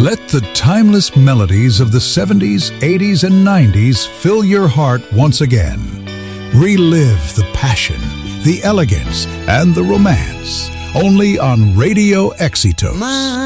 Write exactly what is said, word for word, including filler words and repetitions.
Let the timeless melodies of the seventies, eighties, and nineties fill your heart once again. Relive the passion, the elegance, and the romance. Only on Radio Exitos.